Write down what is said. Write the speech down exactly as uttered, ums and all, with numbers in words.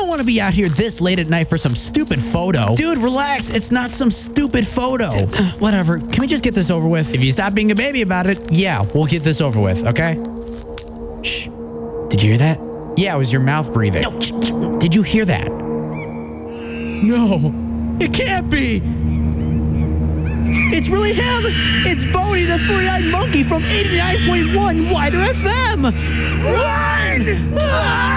don't want to be out here this late at night for some stupid photo. Dude, relax. It's not some stupid photo. Whatever. Can we just get this over with? If you stop being a baby about it, yeah, we'll get this over with, okay? Shh. Did you hear that? Yeah, it was your mouth breathing. No, sh- sh- did you hear that? No, it can't be. It's really him. It's Bodie, the three-eyed monkey from eighty-nine point one Wider F M. Run! Ah!